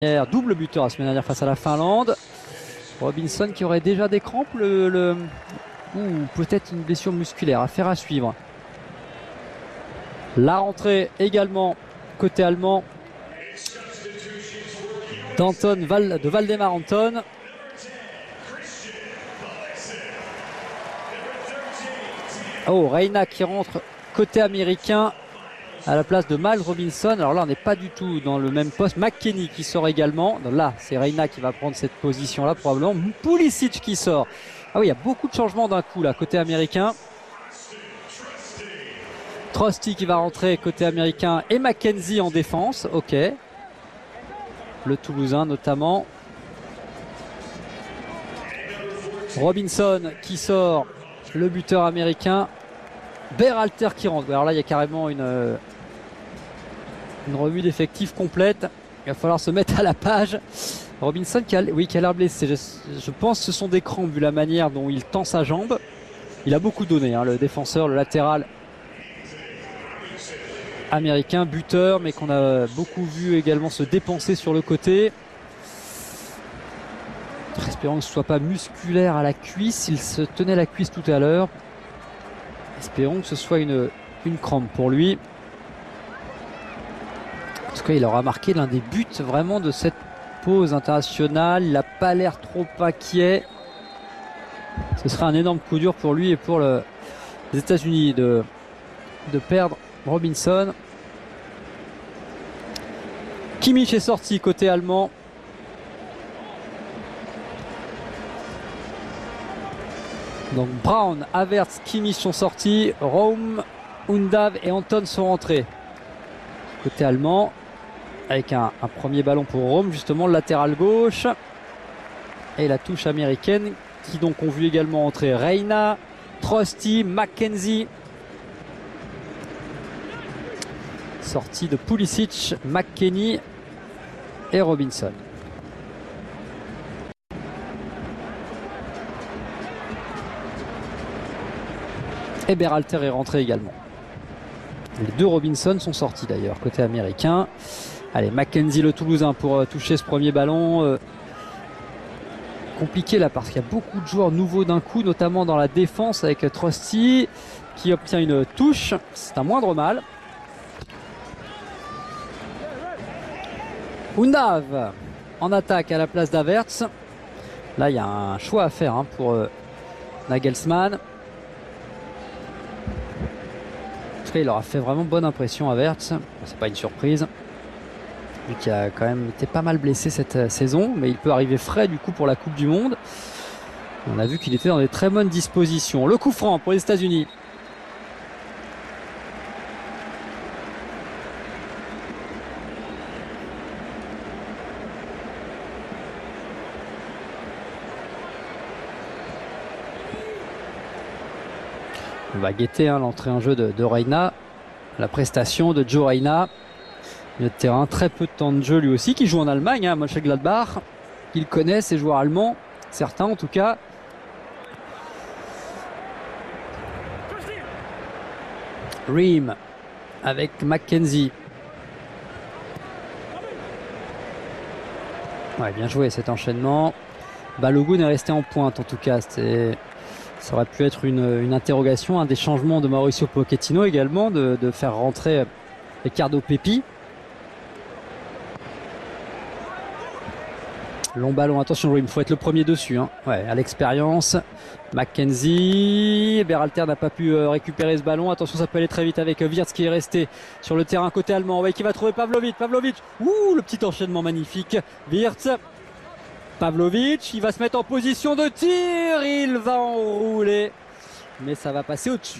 Double buteur la semaine dernière face à la Finlande. Robinson qui aurait déjà des crampes ou peut-être une blessure musculaire. Affaire à suivre. La rentrée également côté allemand de Valdemar Anton. Oh, Reina qui rentre côté américain à la place de Miles Robinson. Alors là, on n'est pas du tout dans le même poste. McKennie qui sort également. Donc là, c'est Reina qui va prendre cette position-là probablement. Pulisic qui sort. Ah oui, il y a beaucoup de changements d'un coup là, côté américain. Trusty qui va rentrer côté américain et Mackenzie en défense. Ok. Le Toulousain notamment. Robinson qui sort. Le buteur américain. Berhalter qui rentre. Alors là, il y a carrément une revue d'effectifs complète. Il va falloir se mettre à la page. Robinson qui a l'air blessé. Je pense que ce sont des crampes vu la manière dont il tend sa jambe. Il a beaucoup donné, hein, le défenseur, le latéral américain, buteur, mais qu'on a beaucoup vu également se dépenser sur le côté. Espérons que ce ne soit pas musculaire à la cuisse. Il se tenait la cuisse tout à l'heure. Espérons que ce soit une crampe pour lui. En tout cas, il aura marqué l'un des buts vraiment de cette pause internationale. Il n'a pas l'air trop inquiet. Ce sera un énorme coup dur pour lui et pour les États-Unis de perdre Robinson. Kimmich est sorti côté allemand. Donc Brown, Havertz, Kimmich sont sortis. Raum, Undav et Anton sont rentrés. Côté allemand, avec un premier ballon pour Raum, justement le latéral gauche. Et la touche américaine, qui donc ont vu également entrer Reina, Trusty, Mackenzie. Sortie de Pulisic, McKennie et Robinson. Et Berhalter est rentré également. Les deux Robinson sont sortis d'ailleurs, côté américain. Allez, Mackenzie le Toulousain pour toucher ce premier ballon. Compliqué là parce qu'il y a beaucoup de joueurs nouveaux d'un coup, notamment dans la défense avec Trusty qui obtient une touche. C'est un moindre mal. Undav en attaque à la place d'Havertz. Là, il y a un choix à faire hein, pour Nagelsmann. En tout cas, il aura fait vraiment bonne impression Havertz. C'est pas une surprise. Lui qui a quand même été pas mal blessé cette saison, mais il peut arriver frais du coup pour la Coupe du Monde. On a vu qu'il était dans des très bonnes dispositions. Le coup franc pour les États-Unis. On va guetter hein, l'entrée en jeu de Reina, la prestation de Joe Reina. Il y a de terrain, très peu de temps de jeu lui aussi, qui joue en Allemagne, hein, Mönchengladbach. Il connaît ces joueurs allemands, certains en tout cas. Ream avec Mackenzie. Ouais, bien joué cet enchaînement. Balogun est resté en pointe en tout cas. Ça aurait pu être une interrogation, un des changements de Mauricio Pochettino également, de faire rentrer Ricardo Pepi. Long ballon, attention il faut être le premier dessus. Hein. Ouais, à l'expérience. Mackenzie. Berhalter n'a pas pu récupérer ce ballon. Attention, ça peut aller très vite avec Wirtz qui est resté sur le terrain côté allemand. Ouais, qui va trouver Pavlovic. Ouh, le petit enchaînement magnifique. Wirtz. Pavlovic, il va se mettre en position de tir. Il va enrouler. Mais ça va passer au-dessus.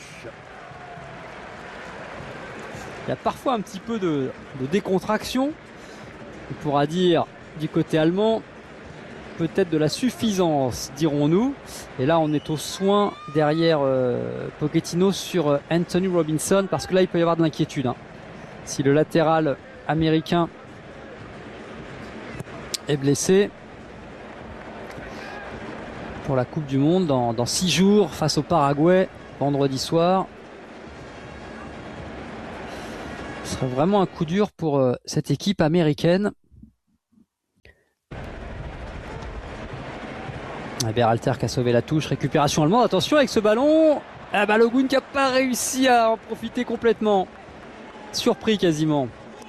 Il y a parfois un petit peu de décontraction. On pourra dire du côté allemand. Peut-être de la suffisance, dirons-nous. Et là, on est aux soins derrière Pochettino sur Anthony Robinson, parce que là, il peut y avoir de l'inquiétude. Hein. Si le latéral américain est blessé pour la Coupe du Monde dans 6 jours face au Paraguay, vendredi soir, ce serait vraiment un coup dur pour cette équipe américaine. Berhalter qui a sauvé la touche, récupération allemande, attention avec ce ballon, Balogun qui n'a pas réussi à en profiter complètement, surpris quasiment.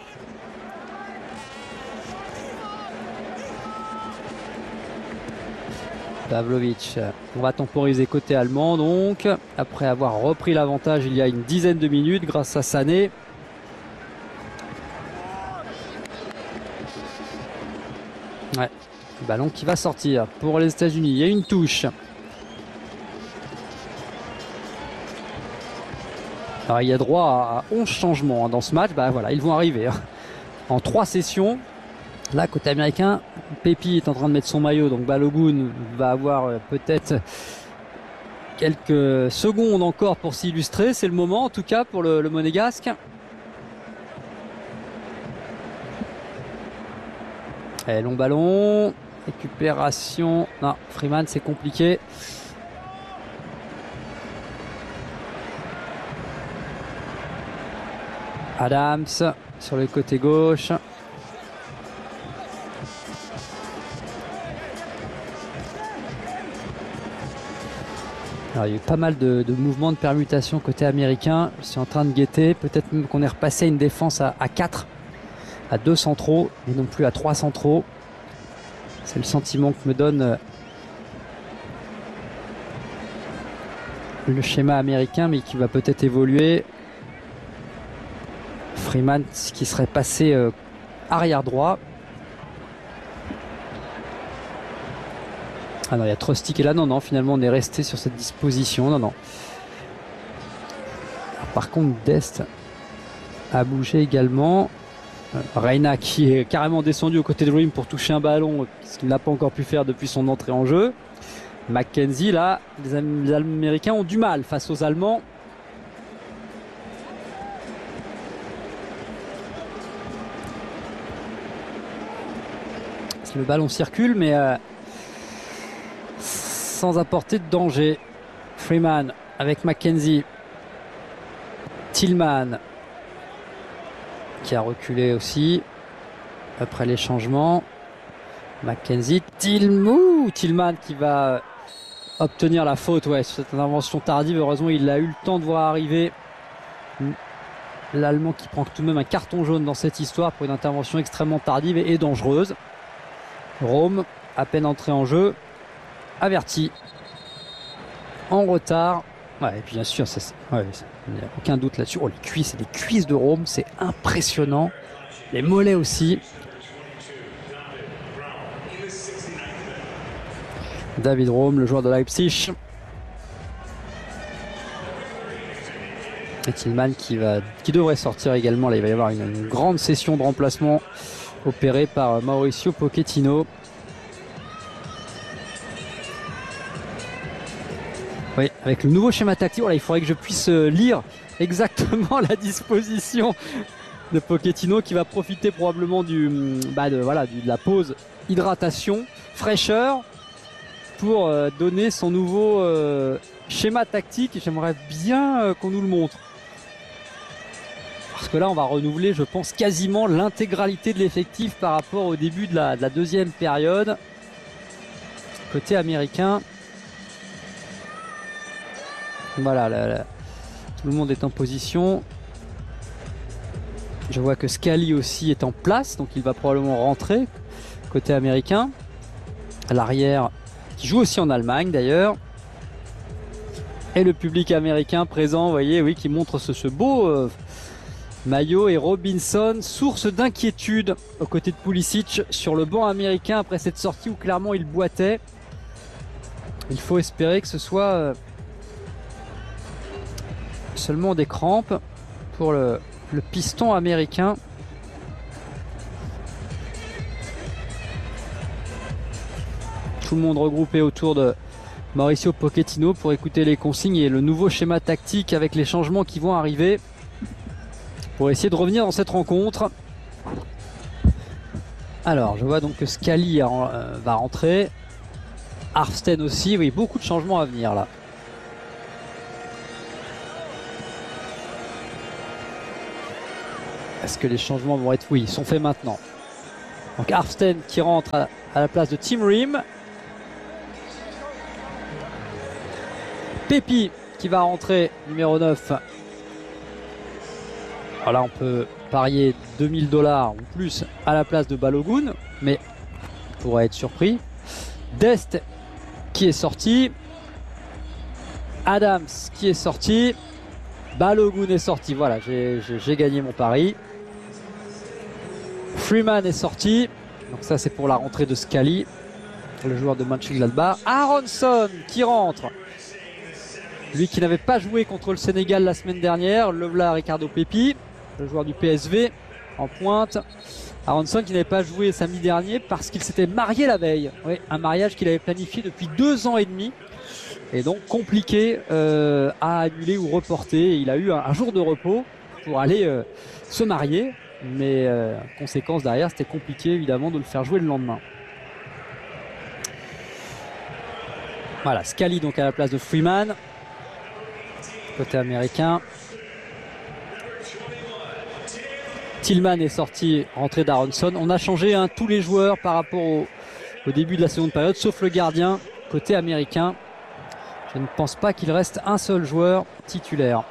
Pavlovic, on va temporiser côté allemand donc, après avoir repris l'avantage il y a une dizaine de minutes grâce à Sané. Ouais, le ballon qui va sortir pour les États-Unis. Il y a une touche. Alors il y a droit à 11 changements dans ce match. Bah voilà, ils vont arriver en 3 sessions. Là, côté américain, Pepi est en train de mettre son maillot, donc Balogun va avoir peut-être quelques secondes encore pour s'illustrer. C'est le moment en tout cas pour le Monégasque. Et long ballon, récupération. Non, Freeman, c'est compliqué. Adams sur le côté gauche. Alors, il y a eu pas mal de mouvements de permutation côté américain. Je suis en train de guetter. Peut-être même qu'on est repassé à une défense à 4. À 2 centraux et non plus à 3 centraux. C'est le sentiment que me donne le schéma américain, mais qui va peut-être évoluer. Freeman qui serait passé arrière droit. Ah non, il y a Trostic et là, non, finalement on est resté sur cette disposition. Non. Alors, par contre, Dest a bougé également. Reina qui est carrément descendu aux côtés de Dream pour toucher un ballon, ce qu'il n'a pas encore pu faire depuis son entrée en jeu. McKenzie, là, les Américains ont du mal face aux Allemands. Le ballon circule, mais sans apporter de danger. Freeman avec McKenzie. Tillman qui a reculé aussi après les changements. McKenzie, Tillman qui va obtenir la faute sur cette intervention tardive. Heureusement il a eu le temps de voir arriver l'Allemand qui prend tout de même un carton jaune dans cette histoire pour une intervention extrêmement tardive et dangereuse. Rome, à peine entré en jeu, averti, en retard. Ouais, et puis bien sûr, il n'y a aucun doute là-dessus. Oh, les cuisses de Rome, c'est impressionnant. Les mollets aussi. David Rome, le joueur de Leipzig. Et Tillman qui devrait sortir également. Là, il va y avoir une grande session de remplacement opérée par Mauricio Pochettino. Oui, avec le nouveau schéma tactique, il faudrait que je puisse lire exactement la disposition de Pochettino qui va profiter probablement de la pause hydratation, fraîcheur pour donner son nouveau schéma tactique. J'aimerais bien qu'on nous le montre. Parce que là, on va renouveler, je pense, quasiment l'intégralité de l'effectif par rapport au début de la deuxième période. Côté américain. Voilà, tout le monde est en position. Je vois que Scally aussi est en place, donc il va probablement rentrer côté américain. À l'arrière, qui joue aussi en Allemagne d'ailleurs. Et le public américain présent, vous voyez, oui, qui montre ce beau maillot. Et Robinson, source d'inquiétude aux côtés de Pulisic sur le banc américain après cette sortie où clairement il boitait. Il faut espérer que ce soit seulement des crampes pour le piston américain. Tout le monde regroupé autour de Mauricio Pochettino pour écouter les consignes et le nouveau schéma tactique avec les changements qui vont arriver pour essayer de revenir dans cette rencontre. Alors, je vois donc que Scally va rentrer. Arfsten aussi, oui, beaucoup de changements à venir là. Est-ce que les changements vont être... Oui, ils sont faits maintenant. Donc Arfsten qui rentre à la place de Tim Ream. Pepi qui va rentrer, numéro 9. Alors là, on peut parier 2000 $ ou plus à la place de Balogun, mais on pourrait être surpris. Dest qui est sorti. Adams qui est sorti. Balogun est sorti. Voilà, j'ai gagné mon pari. Freeman est sorti. Donc ça, c'est pour la rentrée de Scally, le joueur de Mönchengladbach. Aronson qui rentre. Lui qui n'avait pas joué contre le Sénégal la semaine dernière. Le voilà, Ricardo Pepi, le joueur du PSV en pointe. Aronson qui n'avait pas joué samedi dernier parce qu'il s'était marié la veille. Oui, un mariage qu'il avait planifié depuis 2 ans et demi. Et donc compliqué à annuler ou reporter. Il a eu un jour de repos pour aller se marier. Mais conséquence derrière, c'était compliqué évidemment de le faire jouer le lendemain. Voilà, Scally donc à la place de Freeman. Côté américain. Tillman est sorti, rentrée d'Aronson. On a changé tous les joueurs par rapport au début de la seconde période, sauf le gardien côté américain. Je ne pense pas qu'il reste un seul joueur titulaire.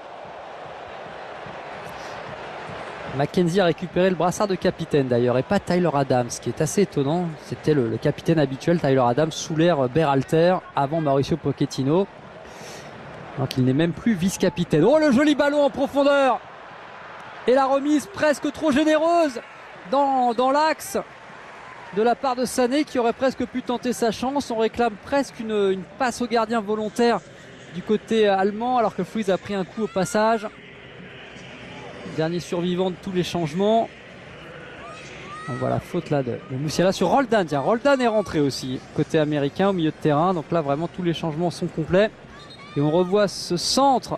Mackenzie a récupéré le brassard de capitaine d'ailleurs, et pas Tyler Adams, ce qui est assez étonnant. C'était le capitaine habituel, Tyler Adams, sous l'ère Berhalter, avant Mauricio Pochettino. Donc il n'est même plus vice-capitaine. Oh, le joli ballon en profondeur! Et la remise presque trop généreuse dans l'axe de la part de Sané, qui aurait presque pu tenter sa chance. On réclame presque une passe au gardien volontaire du côté allemand, alors que Fluiz a pris un coup au passage. Dernier survivant de tous les changements. Donc voilà, faute là de Musiala sur Roldan. Tiens, Roldan est rentré aussi côté américain au milieu de terrain. Donc là, vraiment, tous les changements sont complets. Et on revoit ce centre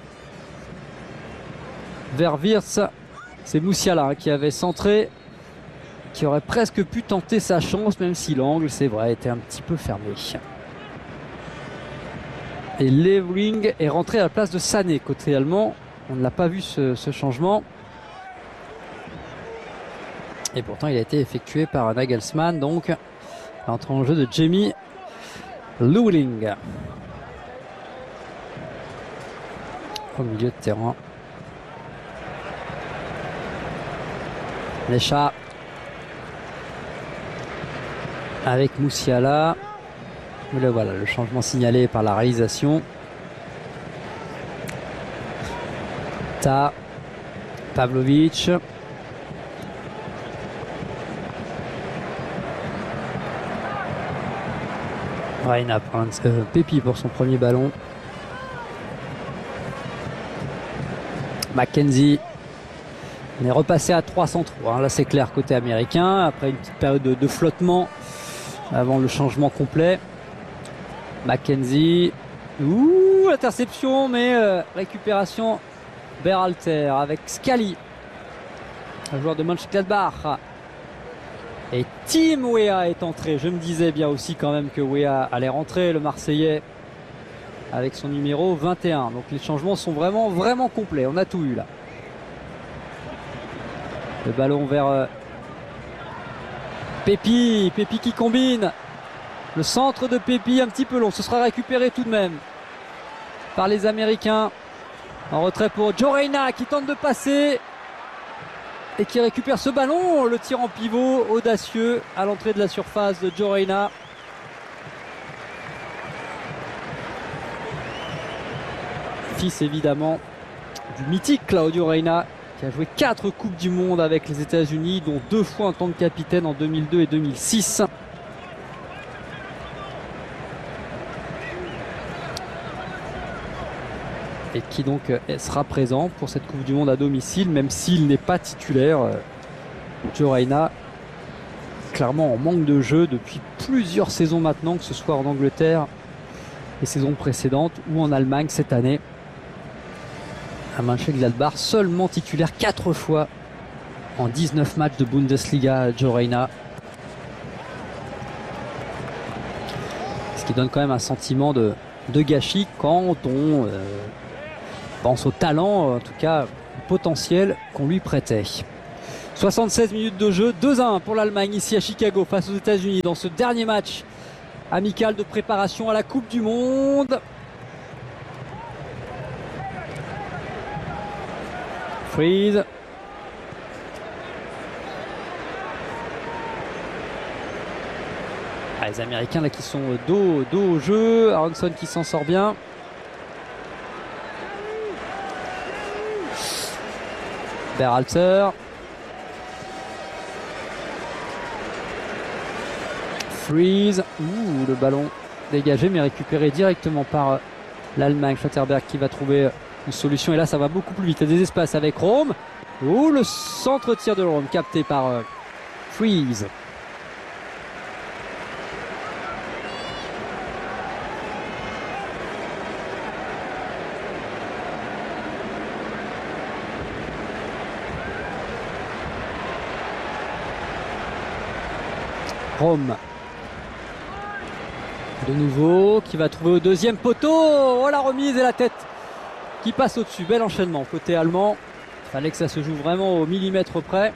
vers Wirtz. C'est Musiala qui avait centré, qui aurait presque pu tenter sa chance, même si l'angle, c'est vrai, était un petit peu fermé. Et Levering est rentré à la place de Sané côté allemand. On ne l'a pas vu ce changement. Et pourtant, il a été effectué par Nagelsmann. Donc, l'entrée en jeu de Jamie Lewelling au milieu de terrain. Lecha avec Musiala. Voilà, le changement signalé par la réalisation. Pavlovic. Reina prend Pepi pour son premier ballon. Mackenzie. On est repassé à 303. Là, c'est clair côté américain. Après une petite période de flottement avant le changement complet. Mackenzie. Ouh, interception, mais récupération Berhalter avec Scally, un joueur de Mönchengladbach. Et Tim Weah est entré. Je me disais bien aussi quand même que Weah allait rentrer, le Marseillais, avec son numéro 21. Donc les changements sont vraiment complets. On a tout eu là. Le ballon vers Pepi. Pepi qui combine. Le centre de Pepi un petit peu long. Ce sera récupéré tout de même par les Américains. En retrait pour Joe Reyna qui tente de passer et qui récupère ce ballon. Le tir en pivot audacieux à l'entrée de la surface de Joe Reyna. Fils évidemment du mythique Claudio Reyna, qui a joué 4 Coupes du Monde avec les États-Unis, dont 2 fois en tant que capitaine en 2002 et 2006. Et qui donc sera présent pour cette Coupe du Monde à domicile, même s'il n'est pas titulaire. Joe Reyna, clairement en manque de jeu depuis plusieurs saisons maintenant, que ce soit en Angleterre les saisons précédentes ou en Allemagne cette année. À Mönchengladbach, seulement titulaire 4 fois en 19 matchs de Bundesliga, Joe Reyna. Ce qui donne quand même un sentiment de gâchis quand on pense au talent, en tout cas au potentiel qu'on lui prêtait. 76 minutes de jeu, 2-1 pour l'Allemagne ici à Chicago face aux États-Unis dans ce dernier match amical de préparation à la Coupe du Monde. Freeze. Ah, les Américains là qui sont dos au jeu. Aronson qui s'en sort bien. Berhalter. Freeze. Ouh, le ballon dégagé mais récupéré directement par l'Allemagne. Schlotterberg qui va trouver une solution. Et là, ça va beaucoup plus vite. Il y a des espaces avec Rome. Ouh, le centre-tir de Rome capté par Freeze. Rome. De nouveau, qui va trouver au deuxième poteau. Oh, la remise et la tête qui passe au-dessus. Bel enchaînement côté allemand. Il fallait que ça se joue vraiment au millimètre près.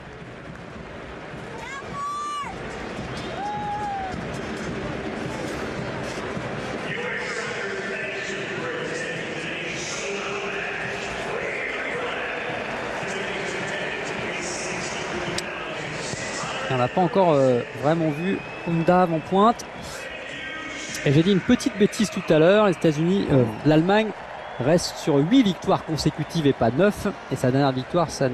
On n'a pas encore vraiment vu Undav en pointe. Et j'ai dit une petite bêtise tout à l'heure. Les États-Unis, l'Allemagne reste sur 8 victoires consécutives et pas 9. Et sa dernière victoire, son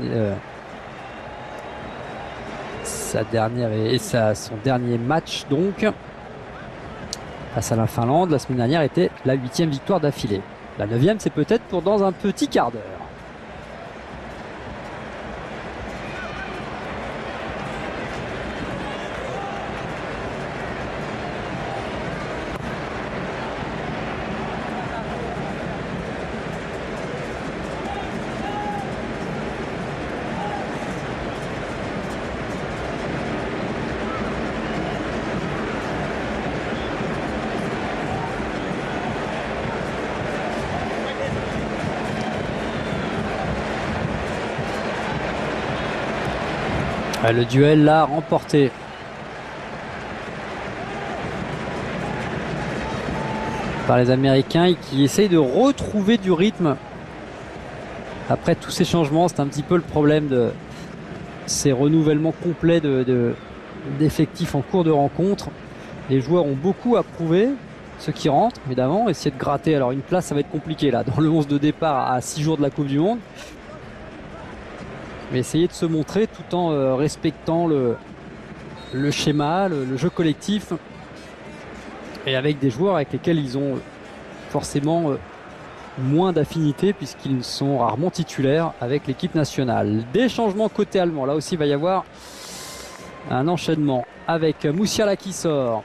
dernier match donc face à la Finlande la semaine dernière était la 8e victoire d'affilée. La 9e, c'est peut-être pour dans un petit quart d'heure. Le duel là remporté par les Américains qui essayent de retrouver du rythme après tous ces changements. C'est un petit peu le problème de ces renouvellements complets d'effectifs en cours de rencontre. Les joueurs ont beaucoup à prouver, ceux qui rentrent évidemment, essayer de gratter. Alors une place, ça va être compliqué là dans le 11 de départ à 6 jours de la Coupe du Monde. Mais essayer de se montrer tout en respectant le schéma, le jeu collectif et avec des joueurs avec lesquels ils ont forcément moins d'affinité puisqu'ils sont rarement titulaires avec l'équipe nationale. Des changements côté allemand, là aussi il va y avoir un enchaînement avec Musiala qui sort.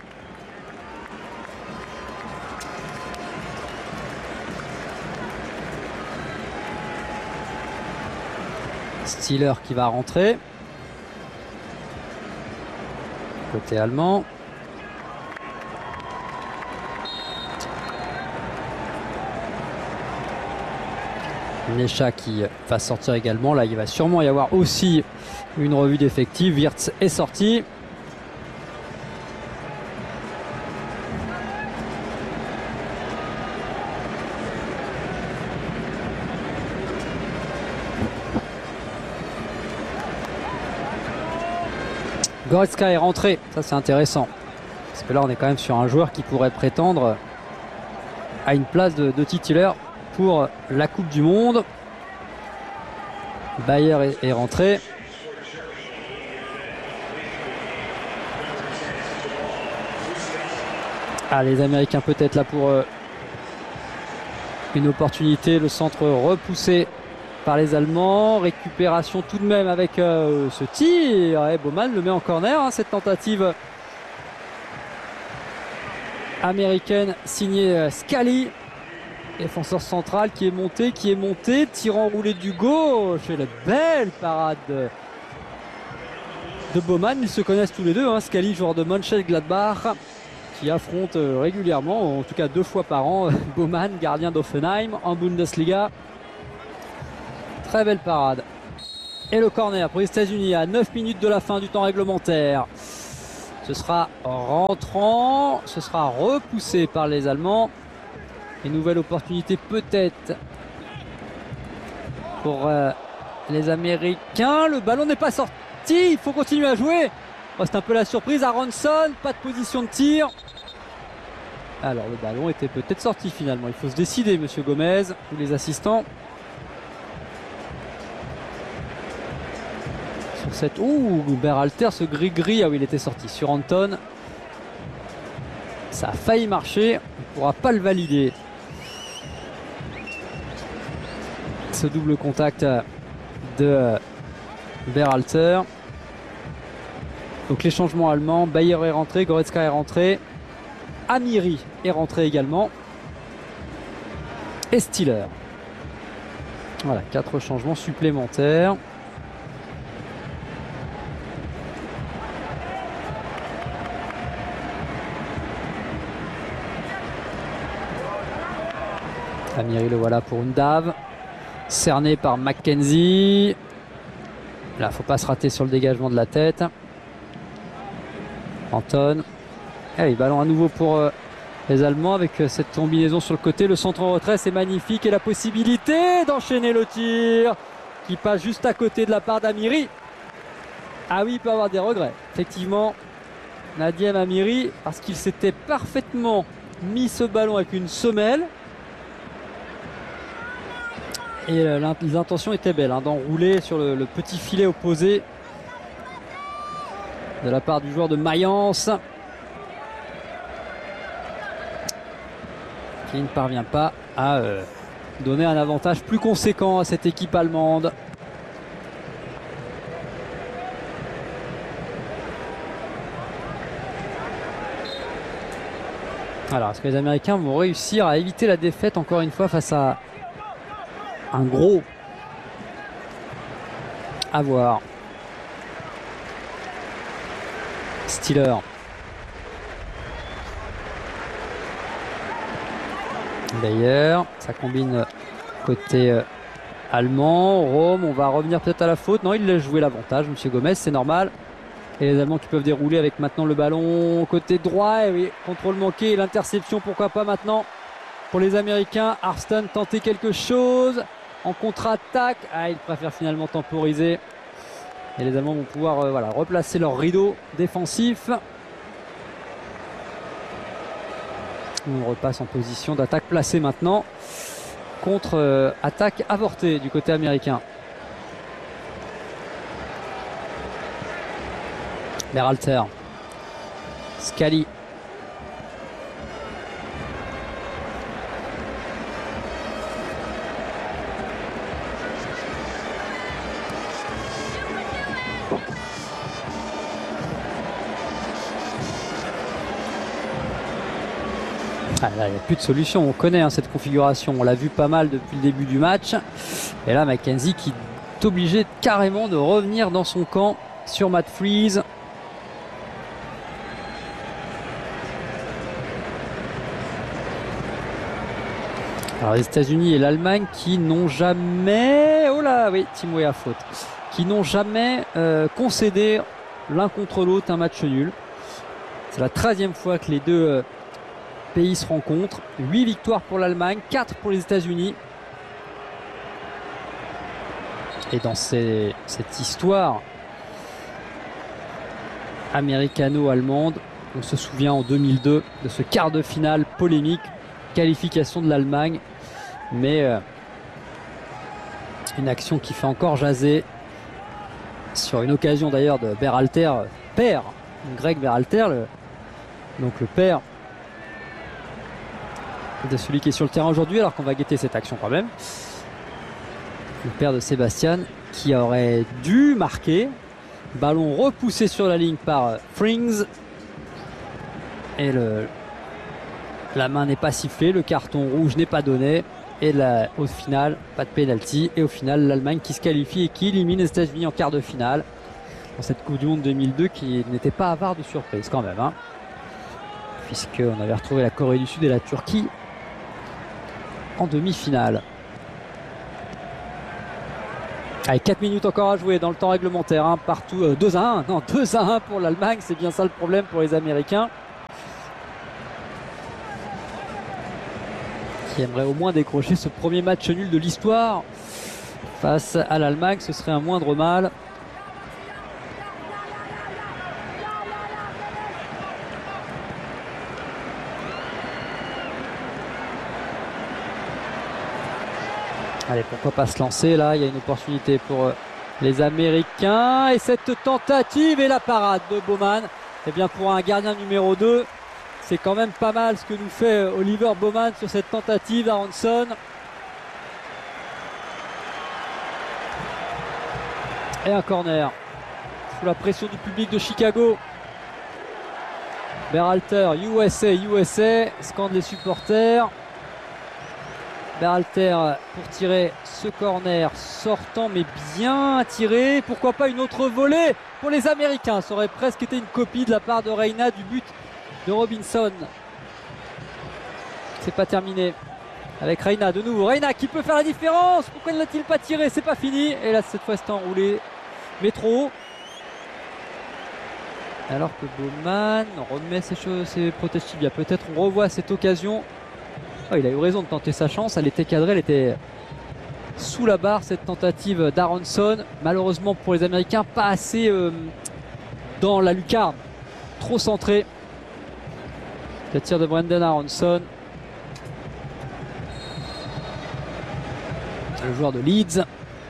Stiller qui va rentrer côté allemand. Necha qui va sortir également. Là il va sûrement y avoir aussi une revue d'effectifs. Wirtz est sorti. Goretzka est rentré, ça c'est intéressant. Parce que là on est quand même sur un joueur qui pourrait prétendre à une place de titulaire pour la Coupe du Monde. Bayer est rentré. Ah, les Américains peut-être là pour une opportunité. Le centre repoussé par les Allemands. Récupération tout de même avec ce tir. Et Baumann le met en corner, hein, cette tentative américaine signée Scally. Défenseur central qui est monté, tirant roulé du gauche. Et la belle parade de Baumann. Ils se connaissent tous les deux, hein. Scally, joueur de Mönchengladbach, qui affronte régulièrement, en tout cas 2 fois par an, Baumann, gardien d'Hoffenheim en Bundesliga. Très belle parade. Et le corner pour les États-Unis à 9 minutes de la fin du temps réglementaire. Ce sera rentrant, ce sera repoussé par les Allemands. Une nouvelle opportunité peut-être pour les Américains. Le ballon n'est pas sorti. Il faut continuer à jouer. Oh, c'est un peu la surprise. Aronson, pas de position de tir. Alors le ballon était peut-être sorti finalement. Il faut se décider, monsieur Gomez, ou les assistants. Sur cette... Ouh, Berhalter, ce gris-gris. Ah oui, il était sorti sur Anton. Ça a failli marcher. On ne pourra pas le valider. Ce double contact de Berhalter. Donc les changements allemands. Bayer est rentré, Goretzka est rentré. Amiri est rentré également. Et Stiller. Voilà, 4 changements supplémentaires. Amiri le voilà pour Undav. Cerné par McKenzie. Là, faut pas se rater sur le dégagement de la tête. Anton. Allez, ballon à nouveau pour les Allemands avec cette combinaison sur le côté. Le centre en retrait, c'est magnifique. Et la possibilité d'enchaîner le tir qui passe juste à côté de la part d'Amiri. Ah oui, il peut avoir des regrets. Effectivement, Nadiem Amiri, parce qu'il s'était parfaitement mis ce ballon avec une semelle. Et les intentions étaient belles, hein, d'enrouler sur le petit filet opposé de la part du joueur de Mayence, qui ne parvient pas à donner un avantage plus conséquent à cette équipe allemande. Alors, est-ce que les Américains vont réussir à éviter la défaite encore une fois face à un gros à voir? Stiller. D'ailleurs, ça combine côté allemand. Rome, on va revenir peut-être à la faute. Non, il laisse jouer l'avantage, monsieur Gomez, c'est normal. Et les Allemands qui peuvent dérouler avec maintenant le ballon côté droit. Et oui, contrôle manqué et l'interception, pourquoi pas maintenant pour les Américains. Arston tenter quelque chose en contre-attaque. Ah, ils préfèrent finalement temporiser. Et les Allemands vont pouvoir voilà, replacer leur rideau défensif. On repasse en position d'attaque placée maintenant. Contre-attaque avortée du côté américain. Berhalter. Scali. Ah là, il n'y a plus de solution, on connaît hein, cette configuration, on l'a vu pas mal depuis le début du match. Et là, McKenzie qui est obligé carrément de revenir dans son camp sur Matt Freeze. Alors les États-Unis et l'Allemagne qui n'ont jamais... Oh là, oui, Timo est à faute. Qui n'ont jamais concédé l'un contre l'autre un match nul. C'est la 13e fois que les deux... pays se rencontrent. 8 victoires pour l'Allemagne, 4 pour les États-Unis. Et dans cette histoire américano-allemande, on se souvient en 2002 de ce quart de finale polémique, qualification de l'Allemagne, mais une action qui fait encore jaser sur une occasion d'ailleurs de Berhalter, père, Greg Berhalter, donc le père de celui qui est sur le terrain aujourd'hui, alors qu'on va guetter cette action quand même. Le père de Sébastien qui aurait dû marquer. Ballon repoussé sur la ligne par Frings. Et la main n'est pas sifflée, le carton rouge n'est pas donné. Et là, au final, pas de pénalty. Et au final, l'Allemagne qui se qualifie et qui élimine les États-Unis en quart de finale. Dans cette Coupe du Monde 2002 qui n'était pas avare de surprise quand même. Hein, puisqu'on avait retrouvé la Corée du Sud et la Turquie en demi-finale. Allez, 4 minutes encore à jouer dans le temps réglementaire. Hein, partout 2-1. Non, 2-1 pour l'Allemagne. C'est bien ça le problème pour les Américains. Qui aimeraient au moins décrocher ce premier match nul de l'histoire face à l'Allemagne, ce serait un moindre mal. Allez, pourquoi pas se lancer là, il y a une opportunité pour les Américains. Et cette tentative et la parade de Bowman. Eh bien, pour un gardien numéro 2, c'est quand même pas mal ce que nous fait Oliver Bowman sur cette tentative d'Aronson. Et un corner sous la pression du public de Chicago. Berhalter, USA, USA, scandent les supporters. Berhalter pour tirer ce corner sortant mais bien tiré. Pourquoi pas une autre volée pour les Américains. Ça aurait presque été une copie de la part de Reina du but de Robinson. C'est pas terminé avec Reina de nouveau. Reina qui peut faire la différence. Pourquoi ne l'a-t-il pas tiré? C'est pas fini. Et là cette fois c'est enroulé mais trop haut. Alors que Bowman remet ses protèges tibias. Peut-être on revoit cette occasion. Oh, il a eu raison de tenter sa chance, elle était cadrée, elle était sous la barre cette tentative d'Aronson. Malheureusement pour les Américains, pas assez dans la lucarne, trop centré. Le tir de Brendan Aronson, le joueur de Leeds.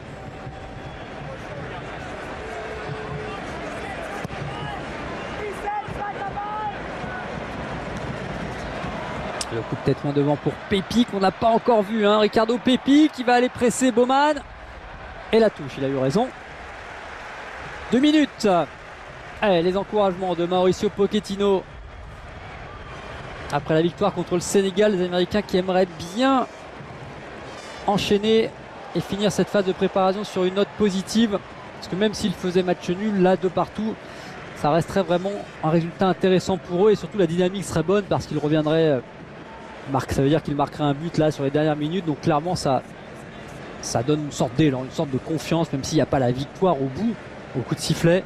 Le coup de tête loin devant pour Pepi qu'on n'a pas encore vu. Ricardo Pepi qui va aller presser Bowman. Et la touche, il a eu raison. 2 minutes. Allez, les encouragements de Mauricio Pochettino. Après la victoire contre le Sénégal, les Américains qui aimeraient bien enchaîner et finir cette phase de préparation sur une note positive. Parce que même s'ils faisaient match nul, là de partout, ça resterait vraiment un résultat intéressant pour eux. Et surtout la dynamique serait bonne parce qu'ils reviendraient... Ça veut dire qu'il marquerait un but là sur les dernières minutes, donc clairement ça donne une sorte d'élan, une sorte de confiance, même s'il n'y a pas la victoire au bout, au coup de sifflet.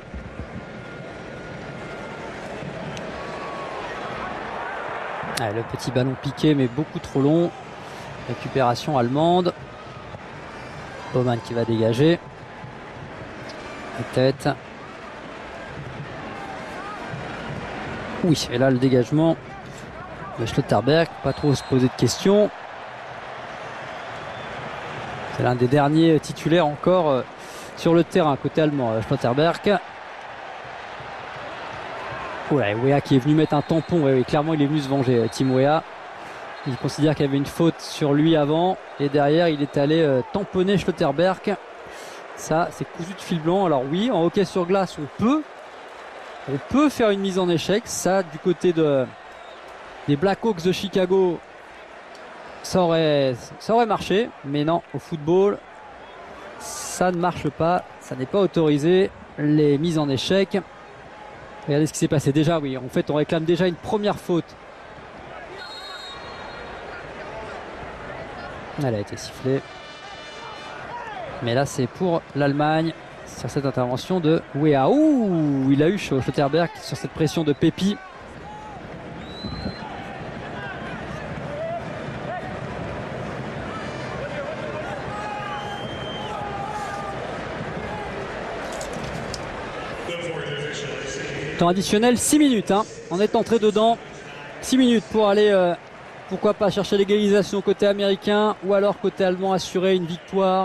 Allez, le petit ballon piqué mais beaucoup trop long. Récupération allemande. Bowman qui va dégager. La tête. Oui, et là le dégagement. Schlotterberg, pas trop se poser de questions. C'est l'un des derniers titulaires encore sur le terrain côté allemand, Schlotterberg. Ouais, Weah qui est venu mettre un tampon. Ouais, clairement il est venu se venger, Tim Weah. Il considère qu'il y avait une faute sur lui avant et derrière il est allé tamponner Schlotterberg. Ça c'est cousu de fil blanc. Alors oui, en hockey sur glace on peut faire une mise en échec. Ça du côté des Blackhawks de Chicago, ça aurait marché, mais non, au football, ça ne marche pas, ça n'est pas autorisé, les mises en échec. Regardez ce qui s'est passé déjà, oui, en fait on réclame déjà une première faute. Elle a été sifflée. Mais là c'est pour l'Allemagne, sur cette intervention de Weah. Ouh, il a eu chaud, Schlotterberg, sur cette pression de Pepi. Temps additionnel 6 minutes, on est entré dedans. 6 minutes pour aller pourquoi pas chercher l'égalisation côté américain ou alors côté allemand assurer une victoire.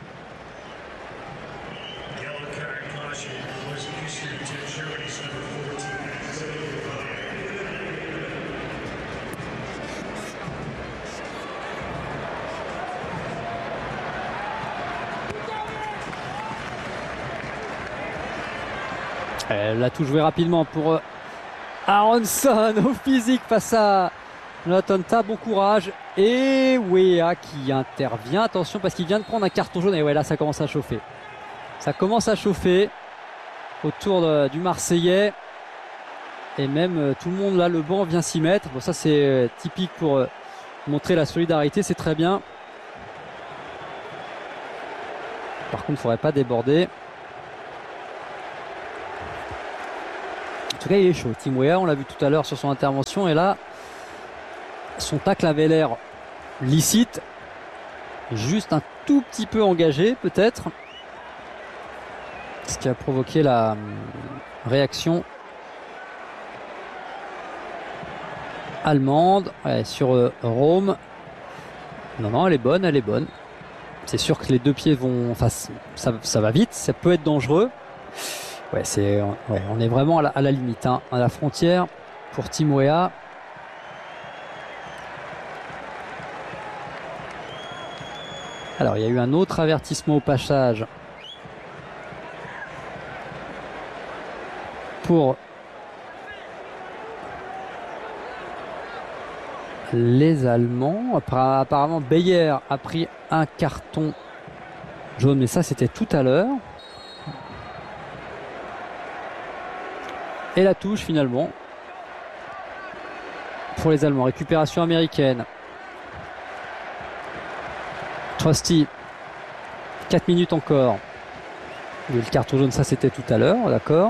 Elle a tout joué rapidement pour Aronson au physique face à Notonta. Bon courage. Et Weah qui intervient. Attention parce qu'il vient de prendre un carton jaune. Et ouais, là ça commence à chauffer. Ça commence à chauffer autour du Marseillais. Et même tout le monde là, le banc vient s'y mettre. Bon, ça c'est typique pour montrer la solidarité. C'est très bien. Par contre, il ne faudrait pas déborder. En tout cas, il est chaud. Tim Weah, on l'a vu tout à l'heure sur son intervention. Et là, son tacle avait l'air licite. juste un tout petit peu engagé peut-être. Ce qui a provoqué la réaction allemande sur Rome. Non, elle est bonne, elle est bonne. C'est sûr que les deux pieds vont... Enfin, ça va vite, ça peut être dangereux. On est vraiment à la limite, hein, à la frontière pour Team Weah. Alors, il y a eu un autre avertissement au passage pour les Allemands. Apparemment, Beyer a pris un carton jaune, mais ça, c'était tout à l'heure. Et la touche, finalement, pour les Allemands. Récupération américaine. Trusty, 4 minutes encore. Le carton jaune, ça c'était tout à l'heure, d'accord.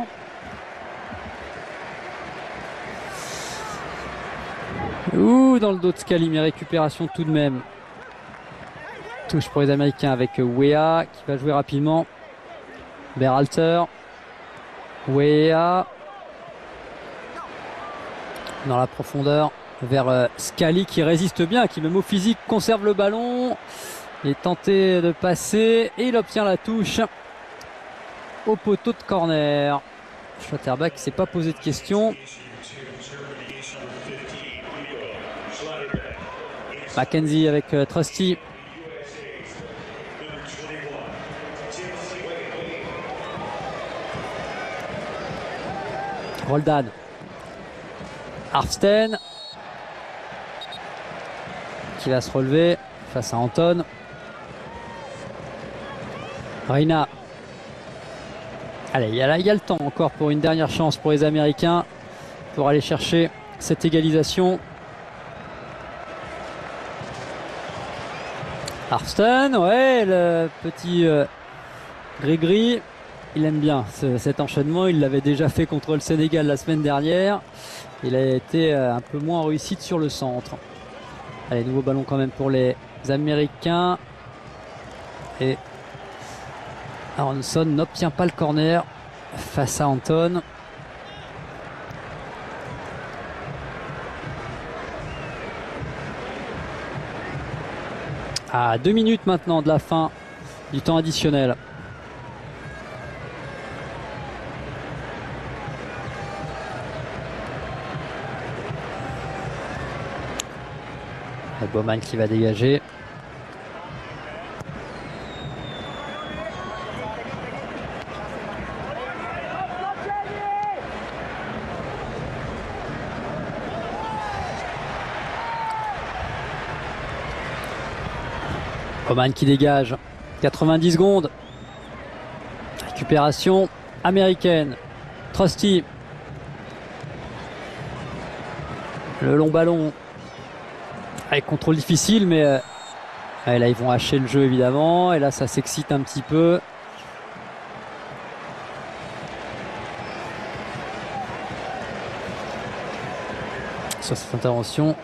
Ouh, dans le dos de Scally, mais récupération tout de même. Touche pour les Américains avec Weah qui va jouer rapidement. Berhalter. Weah. Dans la profondeur vers Scally qui résiste bien, qui même au physique conserve le ballon. Il est tenté de passer et il obtient la touche au poteau de corner. Schlotterbeck ne s'est pas posé de questions. Mackenzie avec Trusty. Roldan. Harfsten qui va se relever face à Anton. Reina. Allez, il y a le temps encore pour une dernière chance pour les Américains pour aller chercher cette égalisation. Harfsten, ouais, le petit gris-gris, il aime bien cet enchaînement. Il l'avait déjà fait contre le Sénégal la semaine dernière. Il a été un peu moins réussite sur le centre. Allez, nouveau ballon quand même pour les Américains. Et Aronson n'obtient pas le corner face à Anton. À 2 minutes maintenant de la fin du temps additionnel. Bowman qui va dégager. Bowman qui dégage. 90 secondes. Récupération américaine. Trusty. Le long ballon. Avec contrôle difficile, mais là ils vont hacher le jeu évidemment. Et là ça s'excite un petit peu. Sur cette intervention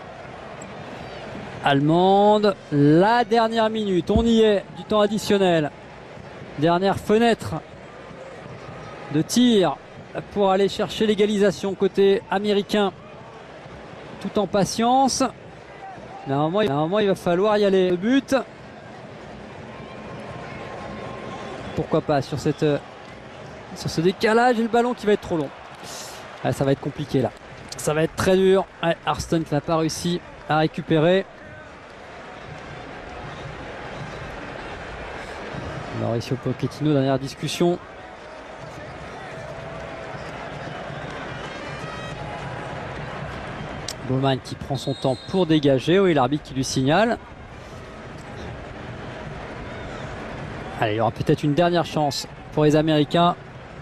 allemande, la dernière minute, on y est, du temps additionnel. Dernière fenêtre de tir pour aller chercher l'égalisation côté américain, tout en patience. Normalement, il va falloir y aller. Le but, pourquoi pas sur ce décalage et le ballon qui va être trop long. Ah, ça va être compliqué là. Ça va être très dur. Ouais, Harfsten qui n'a pas réussi à récupérer. Mauricio Pochettino, dernière discussion. Bowman qui prend son temps pour dégager. Oui, l'arbitre qui lui signale. Allez, il y aura peut-être une dernière chance pour les Américains.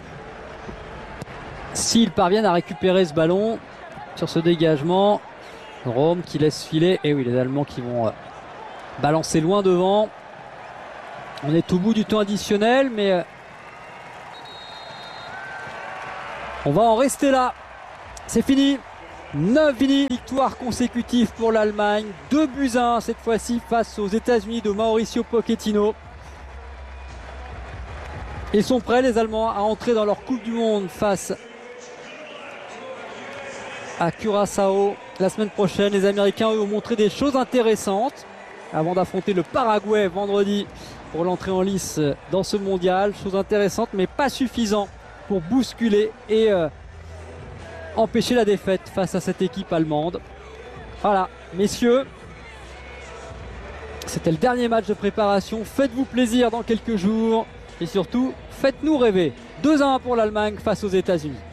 S'ils parviennent à récupérer ce ballon sur ce dégagement. Rome qui laisse filer. Et oui, les Allemands qui vont balancer loin devant. On est au bout du temps additionnel, mais on va en rester là. C'est fini. 9 victoires consécutives pour l'Allemagne, 2-1 cette fois-ci face aux États-Unis de Mauricio Pochettino. Ils sont prêts les Allemands à entrer dans leur Coupe du Monde face à Curaçao la semaine prochaine. Les Américains eux ont montré des choses intéressantes avant d'affronter le Paraguay vendredi pour l'entrée en lice dans ce mondial. Chose intéressante mais pas suffisant pour bousculer et empêcher la défaite face à cette équipe allemande. Voilà, messieurs, c'était le dernier match de préparation. Faites-vous plaisir dans quelques jours et surtout, faites-nous rêver. 2-1 pour l'Allemagne face aux États-Unis.